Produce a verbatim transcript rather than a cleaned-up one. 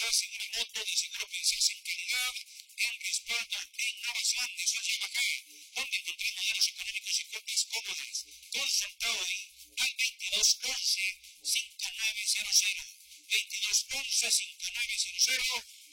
Segura Moto, de Seguro Pensás en calidad, en respaldo, en innovación, de Soya Bacá, donde encontré modelos económicos y cuotas cómodas. Consultado ahí al veintidós once cincuenta y nueve cero cero, veintidós once cincuenta y nueve cero cero.